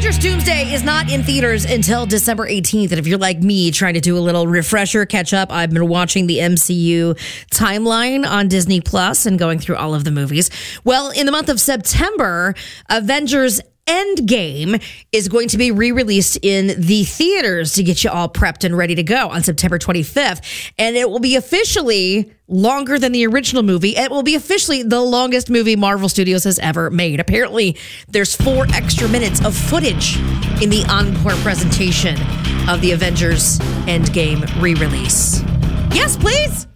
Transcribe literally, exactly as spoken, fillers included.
Avengers Doomsday is not in theaters until December eighteenth. And if you're like me, trying to do a little refresher, catch up, I've been watching the M C U timeline on Disney Plus and going through all of the movies. Well, in the month of September, Avengers Endgame is going to be re-released in the theaters to get you all prepped and ready to go on September twenty-fifth. And it will be officially longer than the original movie. It will be officially the longest movie Marvel Studios has ever made. Apparently, there's four extra minutes of footage in the encore presentation of the Avengers Endgame re-release. Yes, please.